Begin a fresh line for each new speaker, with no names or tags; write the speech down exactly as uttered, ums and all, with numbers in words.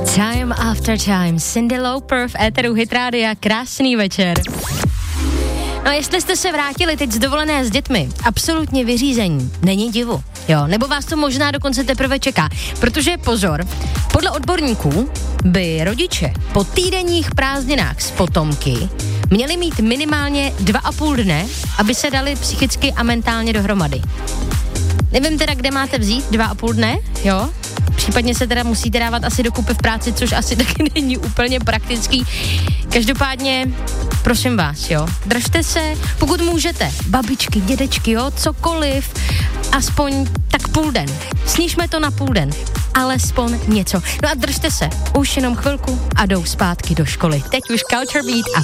Time after time, Cyndi Lauper v éteru Hit Rádia, krásný večer. No jestli jste se vrátili teď z dovolené s dětmi, absolutně vyřízení, není divu, jo, nebo vás to možná dokonce teprve čeká, protože pozor, podle odborníků by rodiče po týdenních prázdninách s potomky měli mít minimálně dva a půl dne, aby se dali psychicky a mentálně dohromady. Nevím teda, kde máte vzít dva a půl dne, jo? Případně se teda musíte dávat asi dokupy v práci, což asi taky není úplně praktický. Každopádně, prosím vás, jo, držte se, pokud můžete, babičky, dědečky, jo, cokoliv, aspoň tak půl den. Snížme to na půl den, alespoň něco. No a držte se, už jenom chvilku a jdou zpátky do školy. Teď už Culture Beat a